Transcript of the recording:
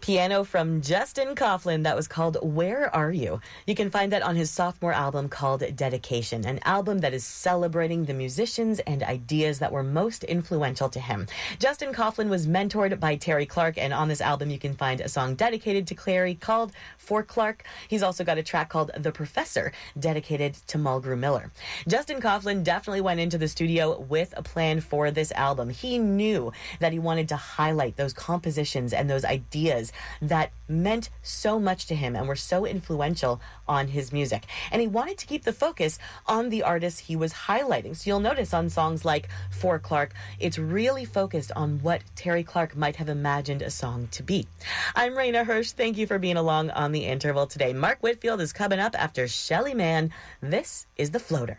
Piano from Justin Coughlin that was called Where Are You? You can find that on his sophomore album called Dedication, an album that is celebrating the musicians and ideas that were most influential to him. Justin Coughlin was mentored by Terry Clark, and on this album you can find a song dedicated to Clary called For Clark. He's also got a track called The Professor, dedicated to Mulgrew Miller. Justin Coughlin definitely went into the studio with a plan for this album. He knew that he wanted to highlight those compositions and those ideas that meant so much to him and were so influential on his music. And he wanted to keep the focus on the artists he was highlighting. So you'll notice on songs like For Clark, it's really focused on what Terry Clark might have imagined a song to be. I'm Raina Hirsch. Thank you for being along on The Interval today. Mark Whitfield is coming up after Shelly Manne. This is The Floater.